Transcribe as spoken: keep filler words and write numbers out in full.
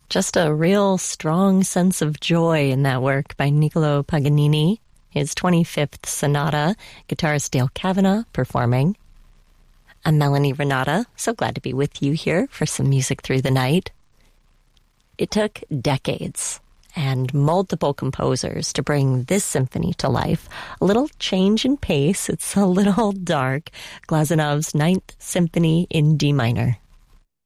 Just a real strong sense of joy in that work by Niccolo Paganini, his twenty-fifth sonata, guitarist Dale Kavanagh performing. I'm Melanie Renata, so glad to be with you here for some music through the night. It took decades and multiple composers to bring this symphony to life. A little change in pace, it's a little dark. Glazunov's Ninth Symphony in D minor.